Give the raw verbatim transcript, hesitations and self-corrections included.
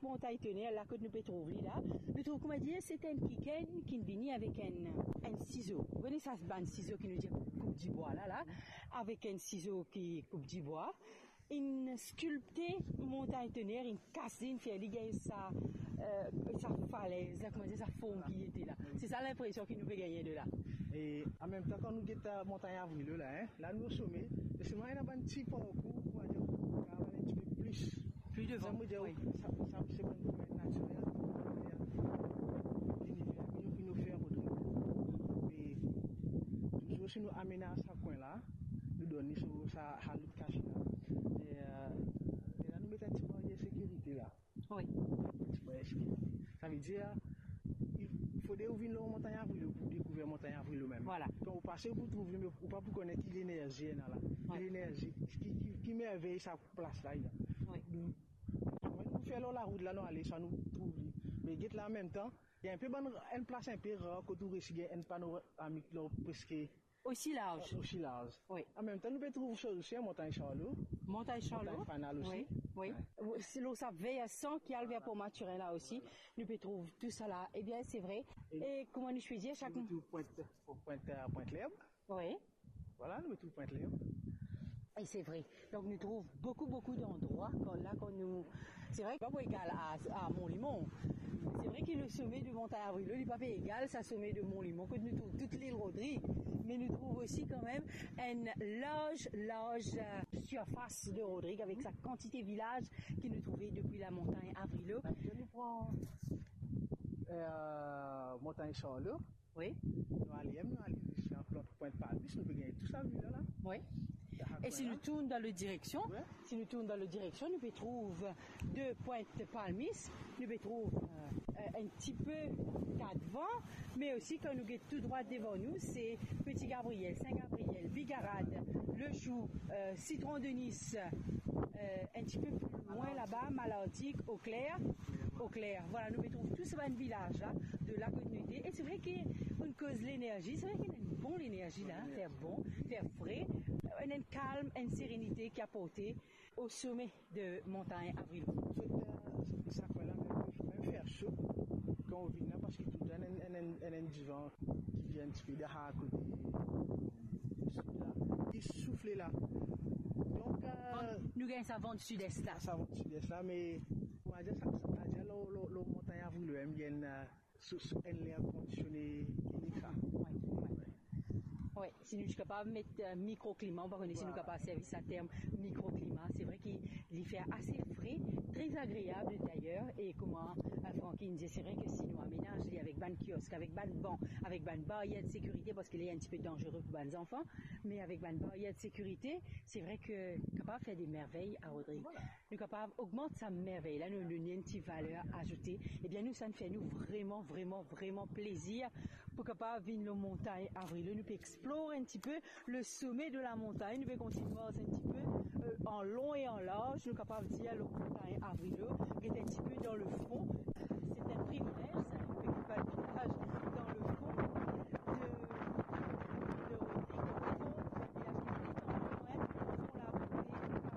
montagne tonnerre là que nous pouvons trouver là. Nous trouvons, comment dire, c'est un kiken qui vient avec un, un ciseau. Vous voyez ça, c'est un ciseau qui nous dit coupe du bois là, là, avec un ciseau qui coupe du bois. Une sculpté montagne tonnerre, une casse, une fait ligue sa, euh, sa falaise, là, comment dire, sa forme qui était là. C'est ça l'impression qu'il nous fait gagner de là. Et en même temps, quand nous guettons la montagne Avril là, hein, là nous au sommet, c'est moi il y a un petit parcours, on va dire, un petit peu plus. Plus devant. Ça veut dire, oui. ça, ça, c'est un domaine naturel, l'univers qui nous fait redonner. Mais toujours si nous amenons à ce coin-là, nous donnons sur sa halte cachée là. Et, euh, et là, nous mettons un petit peu de sécurité là. Oui. Un petit peu de sécurité. Ça veut dire, il faut découvrir la montagne Avril pour découvrir la montagne Avril même. Voilà. Quand vous passez, vous trouvez, mais vous pas pour connaître l'énergie là. Oui. L'énergie qui, qui, qui merveille sa place là. Oui. Nous, nous faisons la route là, nous allons, ça nous trouve. Mais là en même temps, il y a un peu une place un peu rare que tout risque un panoramique là presque. Aussi large. Aussi large. Oui. En même temps, nous pouvons trouver ça aussi à Montagne Charlot. Montagne Charlot. Montagne Fanal aussi. Oui. Oui. Ouais. Si l'eau ça veille à cent qui a le pour maturer là aussi, nous pouvons trouver tout ça là. Eh bien, c'est vrai. Et, Et comment nous choisir chaque Nous mettons Pointe, Pointe, Pointe l'Herbe. Oui. Voilà, nous mettons Pointe l'Herbe. Et c'est vrai. Donc nous trouvons beaucoup, beaucoup d'endroits quand là, quand nous. C'est vrai que pas égal à, à Montlimon. C'est vrai qu'il est le sommet de Montagne Avril, il n'est pas égal, c'est le sommet de Montlimon, que nous trouvons toute l'île Rodrigue. Mais nous trouvons aussi quand même une large, large euh, surface de Rodrigue avec sa quantité de villages qui nous trouvait depuis la montagne Avril. Je nous prends euh, Montagne Charlot. Oui. Nous allons, nous allons ici en Pointe Palmis, nous pouvons gagner tout ça, là, là. Oui. Et si nous tournons dans la direction, ouais. si nous tournons dans la direction, nous pouvons trouver deux Pointe Palmis, nous pouvons trouver euh, un petit peu devant, mais aussi quand nous sommes tout droit devant nous, c'est Petit Gabriel, Saint-Gabriel, Bigarade, Le Chou, euh, Citron de Nice, euh, un petit peu plus loin là-bas, Malartic, Au Clair, Au Clair. Voilà, nous pouvons trouver tout ce village là, de la communauté. Et c'est vrai qu'on cause l'énergie, c'est vrai qu'il y a une bonne énergie là, faire bon, faire frais. Une calme, une sérénité qui a porté au sommet de Montagne Avril. Ça fait là même faire chaud quand on vient là parce que tout le temps un divan qui vient un petit peu de à côté il souffle là. Donc euh, nous gagnons ça vent du sud-est là. Ça vent du sud-est là, mais on va dire ça, ça va dire le le Montagne Avril même il y a un air conditionné unique ça. Oui, si nous sommes capables de mettre un microclimat, on va connaître si nous sommes capables de servir ça terme microclimat. C'est vrai qu'il fait assez frais, très agréable d'ailleurs. Et comment Francky disait, c'est vrai que si nous aménageons avec ban kiosque, avec ban banc, avec ban barrière de sécurité, parce qu'il est un petit peu dangereux pour les enfants, mais avec ban barrière de sécurité, c'est vrai que nous sommes capables de faire des merveilles à Rodrigue. Voilà. Nous sommes capables d'augmenter sa merveille. Là, nous avons une petite valeur ajoutée. Eh bien, nous, ça nous fait nous vraiment, vraiment, vraiment plaisir pour capable de venir la montagne Avril. Nous pouvons explorer un petit peu le sommet de la montagne. Nous pouvons continuer un petit peu euh, en long et en large. Nous sommes capables de dire la montagne Avril qui est un petit peu dans le fond